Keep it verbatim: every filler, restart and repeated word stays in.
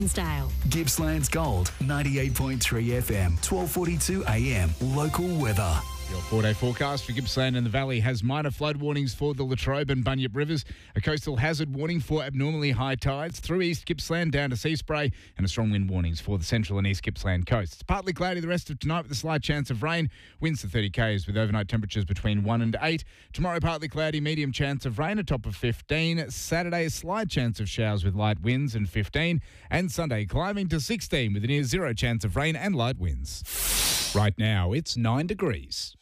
Style. Gippsland's Gold, ninety-eight point three F M, twelve forty-two A M. Local weather. Your four-day forecast for Gippsland and the Valley has minor flood warnings for the Latrobe and Bunyip rivers, a coastal hazard warning for abnormally high tides through East Gippsland down to Sea Spray, and a strong wind warnings for the central and East Gippsland coasts. Partly cloudy the rest of tonight with a slight chance of rain. Winds to thirty k's with overnight temperatures between one and eight. Tomorrow partly cloudy, medium chance of rain, a top of fifteen. Saturday a slight chance of showers with light winds and fifteen. And Sunday climbing to sixteen with a near zero chance of rain and light winds. Right now it's nine degrees.